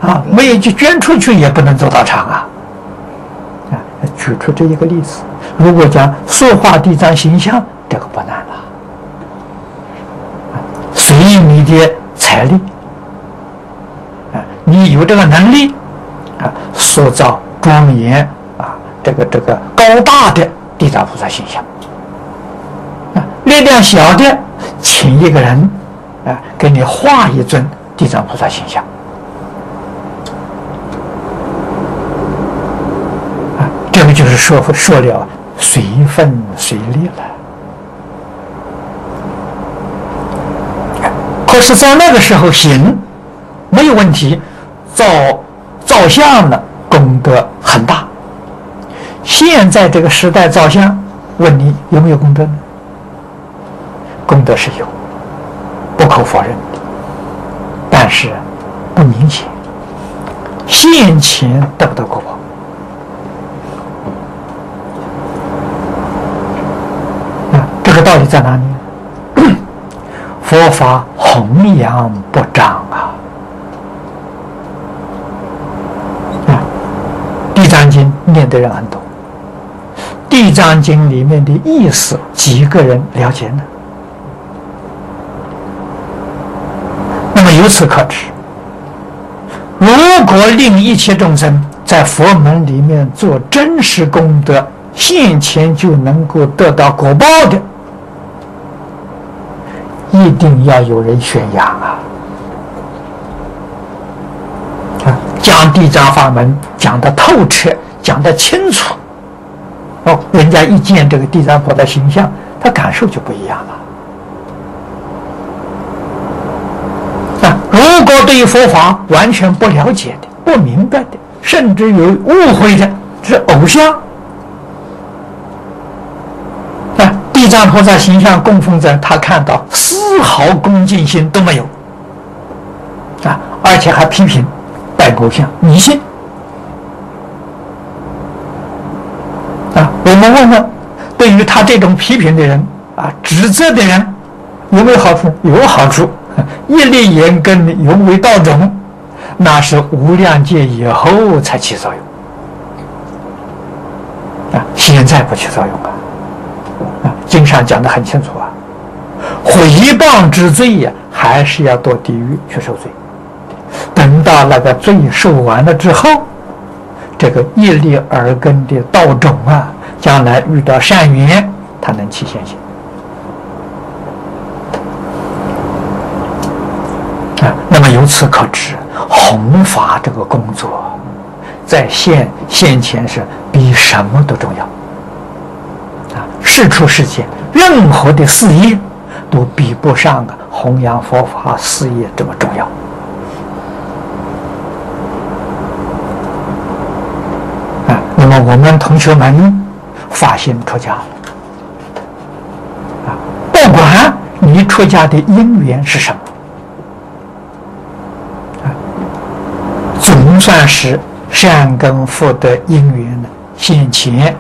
啊，没有去捐出去也不能走道场啊。啊，举出这一个例子。如果讲塑化地藏形象，这个不难了，随你的财力，啊，你有这个能力，啊，塑造庄严啊，这个高大的地藏菩萨形象，啊，力量小的，请一个人，啊，给你画一尊地藏菩萨形象，啊，这个就是说了随分随力了。可是，在那个时候行没有问题，造像呢功德很大。现在这个时代造像，问你有没有功德呢？功德是有，不可否认的，但是不明显，现前得不到果报。这个道理在哪里？佛法弘扬不彰啊！地藏经念的人很多，地藏经里面的意思几个人了解呢？那么由此可知，如果令一切众生在佛门里面做真实功德，现前就能够得到果报的，一定要有人宣扬啊！讲地藏法门讲得透彻，讲得清楚，哦，人家一见这个地藏菩萨形象，他感受就不一样了。如果对佛法完全不了解的、不明白的，甚至有误会的，是偶像。地藏菩萨形象供奉着，他看到丝毫恭敬心都没有，啊，而且还批评拜偶像迷信，啊，我们问问，对于他这种批评的人啊，指责的人，有没有好处？有好处，一粒言根永为道种，那是无量劫以后才起作用，啊，现在不起作用啊。经上讲得很清楚啊，毁谤之罪呀，还是要堕地狱去受罪。等到那个罪受完了之后，这个一粒耳根的道种啊，将来遇到善缘，它能起现行。那么由此可知，弘法这个工作，在现前是比什么都重要。世出世间，任何的事业都比不上弘扬佛法事业这么重要。那么我们同学们发心出家了，不管你出家的因缘是什么，总算是善根福德因缘的现前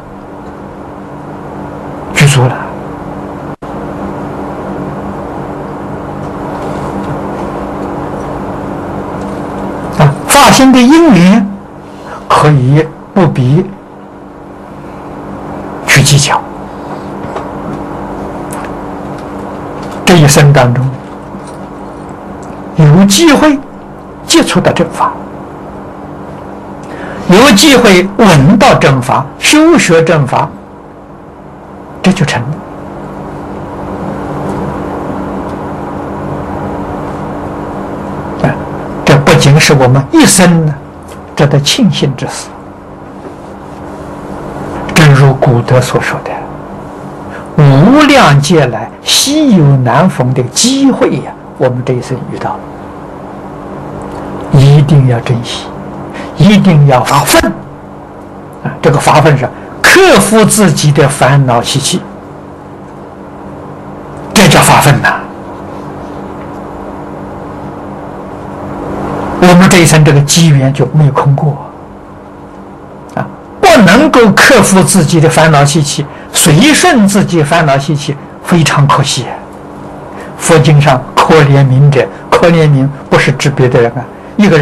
具足了。发心的因缘可以不必去计较，这一生当中有机会接触到正法，有机会闻到正法，修学正法，这就成了。这不仅是我们一生呢值得庆幸之事，正如古德所说的，无量劫来稀有难逢的机会呀，我们这一生遇到了，一定要珍惜，一定要发奋这个发奋是克服自己的烦恼习气，这叫发奋呐。我们这一生这个机缘就没有空过不能够克服自己的烦恼习气，随顺自己烦恼习气，非常可惜佛经上可怜悯者，可怜悯不是指别的人